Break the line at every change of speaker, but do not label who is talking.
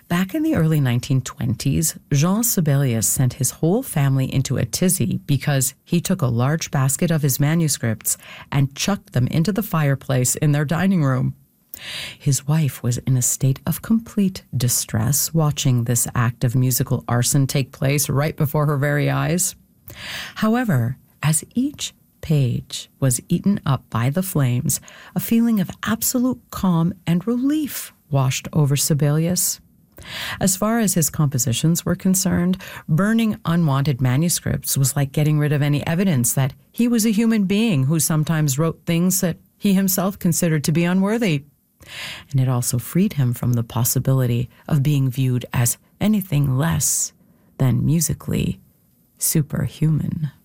Back in the early 1920s, Jean Sibelius sent his whole family into a tizzy because he took a large basket of his manuscripts and chucked them into the fireplace in their dining room. His wife was in a state of complete distress watching this act of musical arson take place right before her very eyes. However, as each page was eaten up by the flames, a feeling of absolute calm and relief washed over Sibelius. As far as his compositions were concerned, burning unwanted manuscripts was like getting rid of any evidence that he was a human being who sometimes wrote things that he himself considered to be unworthy. And it also freed him from the possibility of being viewed as anything less than musically superhuman.